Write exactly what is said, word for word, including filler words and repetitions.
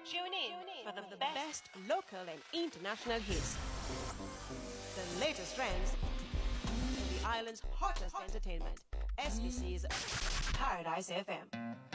Tune in for the best local and international hits. The latest trends and the island's hottest entertainment. S B C's Paradise F M.